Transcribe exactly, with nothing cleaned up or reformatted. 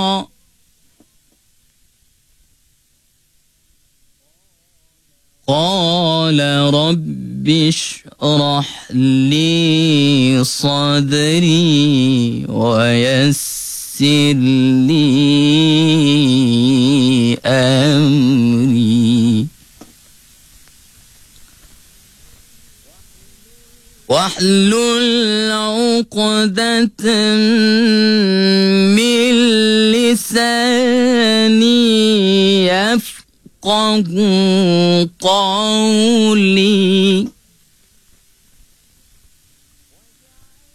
قال رب اشرح لي صدري ويسر لي أمري واحلل عقدة من لساني يفقه قولي.